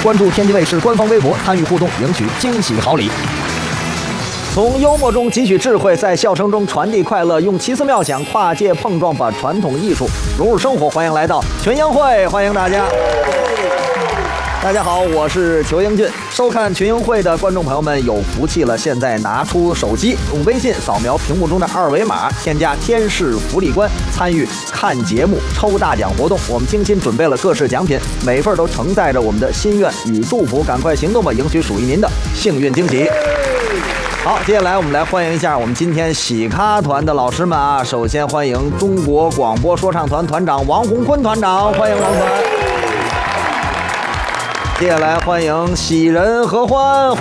关注天津卫视官方微博，参与互动，赢取惊喜好礼。从幽默中汲取智慧，在笑声中传递快乐，用奇思妙想跨界碰撞，把传统艺术融入生活。欢迎来到群英会，欢迎大家。大家好，我是裘英俊。收看群英会的观众朋友们有福气了，现在拿出手机，用微信扫描屏幕中的二维码，添加天使福利官，参与看节目抽大奖活动。我们精心准备了各式奖品，每份都承载着我们的心愿与祝福，赶快行动吧，赢取属于您的幸运惊喜。好，接下来我们来欢迎一下我们今天喜咖团的老师们啊。首先欢迎中国广播说唱团团长王洪坤团长，欢迎王团。接下来欢迎喜人合欢，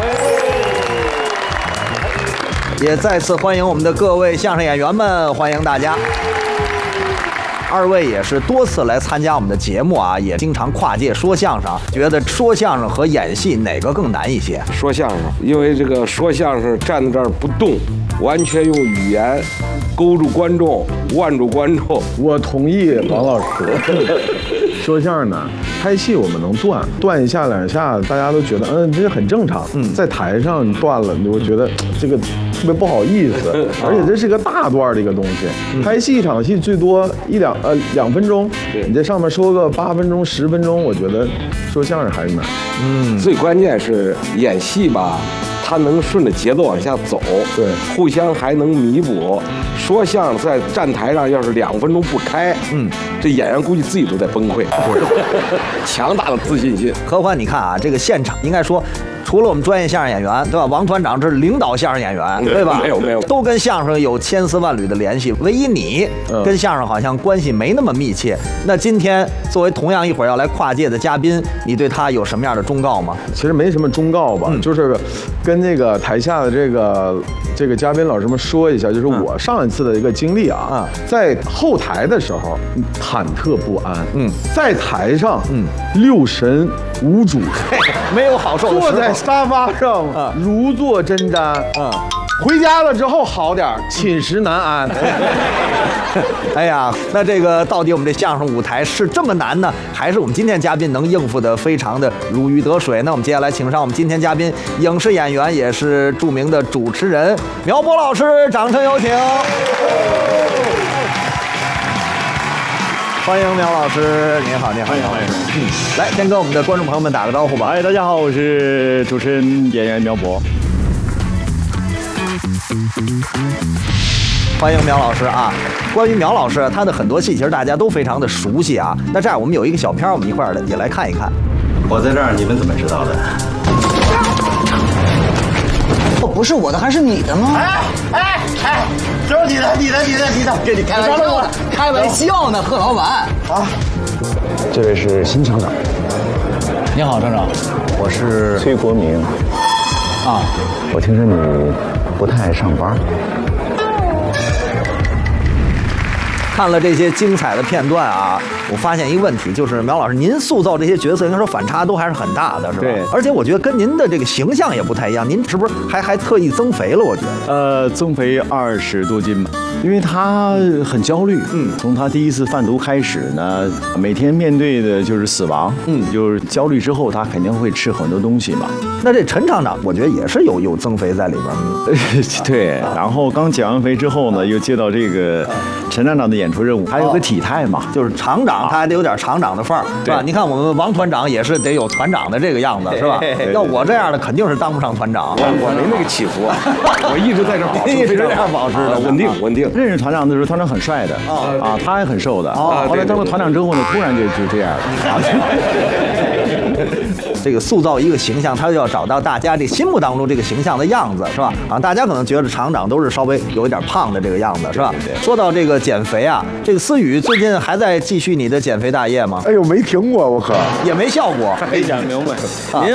也再次欢迎我们的各位相声演员们，欢迎大家。二位也是多次来参加我们的节目啊，也经常跨界说相声。觉得说相声和演戏哪个更难一些？ 说相声，因为这个说相声站在这儿不动，完全用语言勾住观众，腕住观众。 我同意王老师。说相声呢，拍戏我们能断一下两下，大家都觉得这很正常。在台上你断了，我觉得这个特别不好意思，而且这是个大段的一个东西。拍戏一场戏最多2分钟，你在上面说个8分钟10分钟，我觉得说相声还是难。 最关键是演戏吧，他能顺着节奏往下走， 对， 互相还能弥补。说相声在站台上要是2分钟不开，这演员估计自己都在崩溃。强大的自信心。 何欢，你看啊，这个现场应该说，除了我们专业相声演员，对吧？王团长这是领导相声演员，对吧？ 没有， 都跟相声有千丝万缕的联系，唯一你跟相声好像关系没那么密切。那今天作为同样一会儿要来跨界的嘉宾，你对他有什么样的忠告吗？ 其实没什么忠告吧，就是跟那个台下的这个嘉宾老师们说一下，就是我上一次的一个经历啊，在后台的时候忐忑不安，在台上六神无主， 没有好受的时候， 坐在沙发上如坐针毡，回家了之后好点，寝食难安。 哎呀，那这个到底我们这相声舞台是这么难呢，还是我们今天嘉宾能应付的非常的如鱼得水？那我们接下来请上我们今天嘉宾，影视演员也是著名的主持人苗博老师，掌声有请。欢迎苗老师，您好，您好，您好。来，先跟我们的观众朋友们打个招呼吧。 哎，大家好，我是主持人演员苗博。 欢迎苗老师啊！关于苗老师，他的很多戏其实大家都非常的熟悉啊。那这样，我们有一个小片，我们一块儿也来看一看。 我在这儿，你们怎么知道的？ 不是我的，还是你的吗？ 哎，就是你的，跟你开玩笑呢，贺老板。 啊， 这位是新厂长。 你好，厂长， 我是崔国明。 啊， 我听说你不太爱上班。 看了这些精彩的片段啊，我发现一个问题，就是苗老师，您塑造这些角色应该说反差都还是很大的，是吧？ 对。 而且我觉得跟您的这个形象也不太一样，您是不是还特意增肥了？我觉得。 增肥20多斤吧，因为他很焦虑。从他第一次贩毒开始呢，每天面对的就是死亡。就是焦虑之后，他肯定会吃很多东西嘛。 那这陈厂长，我觉得也是有增肥在里边。 对。然后刚减完肥之后呢，又接到这个陈厂长的演出任务，还有个体态嘛， 就是厂长他还得有点厂长的范儿，是吧？你看我们王团长也是得有团长的这个样子，是吧？要我这样的肯定是当不上团长。 我没那个起伏啊，我一直在这保持， 一直这样保持的， 稳定。 认识团长的时候，团长很帅的他还很瘦的。后来当了团长之后呢，突然就这样了。 这个塑造一个形象，他就要找到大家这心目当中这个形象的样子，是吧？大家可能觉得厂长都是稍微有一点胖的这个样子，是吧？说到这个减肥啊，这个思雨最近还在继续你的减肥大业吗？ 哎呦，没停过，我可也没效果， 没讲明白。